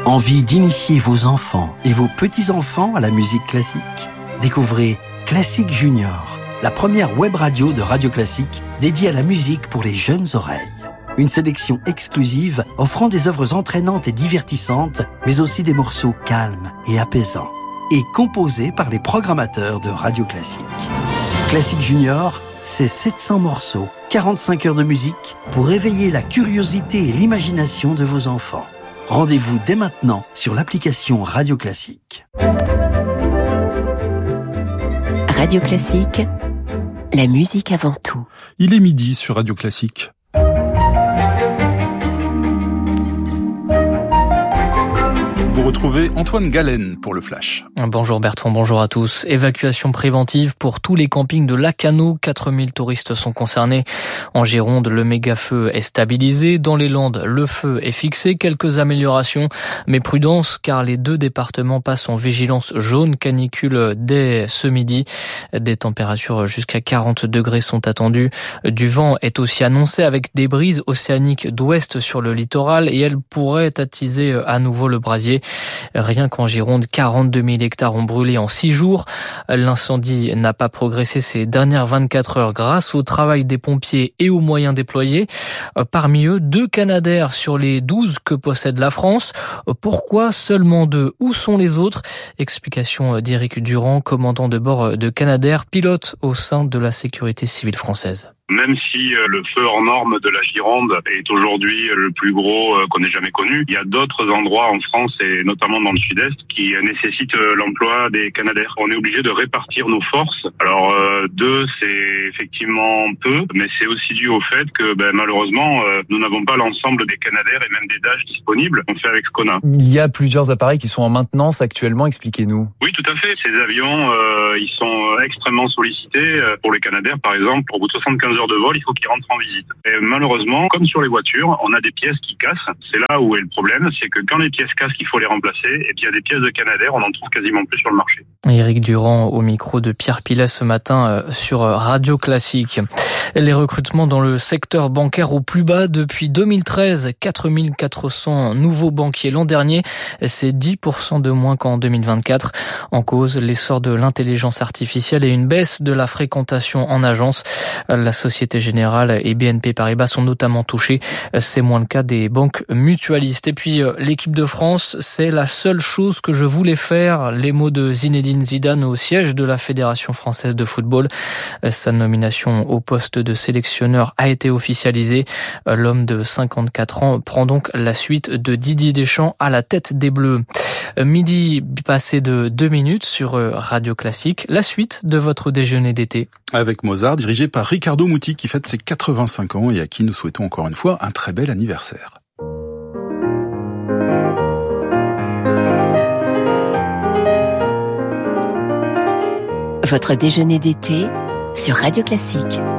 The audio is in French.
Envie d'initier vos enfants et vos petits-enfants à la musique classique? Découvrez Classique Junior, la première web radio de Radio Classique dédiée à la musique pour les jeunes oreilles. Une sélection exclusive offrant des œuvres entraînantes et divertissantes, mais aussi des morceaux calmes et apaisants, et composés par les programmateurs de Radio Classique. Classique Junior, c'est 700 morceaux, 45 heures de musique pour éveiller la curiosité et l'imagination de vos enfants. Rendez-vous dès maintenant sur l'application Radio Classique. Radio Classique, la musique avant tout. Il est midi sur Radio Classique. Vous retrouvez Antoine Galen pour le Flash. Bonjour Bertrand, bonjour à tous. Évacuation préventive pour tous les campings de Lacanau. 4000 touristes sont concernés. En Gironde, le méga-feu est stabilisé. Dans les Landes, le feu est fixé. Quelques améliorations, mais prudence car les deux départements passent en vigilance jaune canicule dès ce midi. Des températures jusqu'à 40 degrés sont attendues. Du vent est aussi annoncé avec des brises océaniques d'ouest sur le littoral et elles pourraient attiser à nouveau le brasier. Rien qu'en Gironde, 42 000 hectares ont brûlé en 6 jours. L'incendie n'a pas progressé ces dernières 24 heures grâce au travail des pompiers et aux moyens déployés. Parmi eux, 2 Canadair sur les 12 que possède la France. Pourquoi seulement 2? Où sont les autres? Explication d'Éric Durand, commandant de bord de Canadair, pilote au sein de la sécurité civile française. Même si le feu hors norme de la Gironde est aujourd'hui le plus gros qu'on ait jamais connu, il y a d'autres endroits en France et notamment dans le sud-est qui nécessitent l'emploi des Canadair. On est obligé de répartir nos forces. Alors 2 c'est effectivement peu, mais c'est aussi dû au fait que malheureusement nous n'avons pas l'ensemble des Canadair et même des Dash disponibles. On fait avec ce qu'on a. Il y a plusieurs appareils qui sont en maintenance actuellement, expliquez-nous. Oui, tout à fait. Ces avions, ils sont extrêmement sollicités. Pour les Canadair, par exemple, au bout de 75 heures de vol, il faut qu'ils rentrent en visite. Et malheureusement, comme sur les voitures, on a des pièces qui cassent. C'est là où est le problème, c'est que quand les pièces cassent, il faut les remplacer. Et puis il y a des pièces de Canadair, on en trouve quasiment plus sur le marché. Éric Durand au micro de Pierre Pilet ce matin sur Radio Classique. Les recrutements dans le secteur bancaire au plus bas depuis 2013, 4400 nouveaux banquiers l'an dernier, c'est 10% de moins qu'en 2024. En cause, l'essor de l'intelligence artificielle et une baisse de la fréquentation en agence. La Société Générale et BNP Paribas sont notamment touchés. C'est moins le cas des banques mutualistes. Et puis l'équipe de France, c'est la seule chose que je voulais faire. Les mots de Zinedine Zidane au siège de la Fédération française de football. Sa nomination au poste de sélectionneur a été officialisée. L'homme de 54 ans prend donc la suite de Didier Deschamps à la tête des Bleus. Midi passé de 2 minutes sur Radio Classique. La suite de votre déjeuner d'été. Avec Mozart, dirigé par Riccardo Muti qui fête ses 85 ans et à qui nous souhaitons encore une fois un très bel anniversaire. Votre déjeuner d'été sur Radio Classique.